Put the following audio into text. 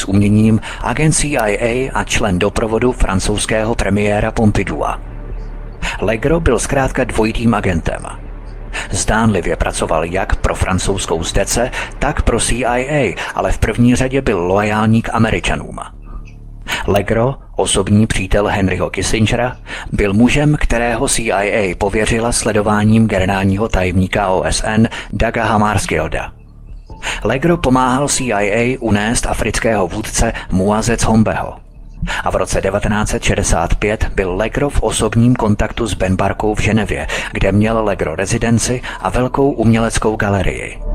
s uměním, agent CIA a člen doprovodu francouzského premiéra Pompidua. Legros byl zkrátka dvojitým agentem. Zdánlivě pracoval jak pro francouzskou zdece, tak pro CIA, ale v první řadě byl loajální k Američanům. Legros, osobní přítel Henryho Kissingera, byl mužem, kterého CIA pověřila sledováním generálního tajemníka OSN Douga Hammarskjölda. Legros pomáhal CIA unést afrického vůdce Moise Tshombého. A v roce 1965 byl Legros v osobním kontaktu s Benbarkou v Ženevě, kde měl Legros rezidenci a velkou uměleckou galerii.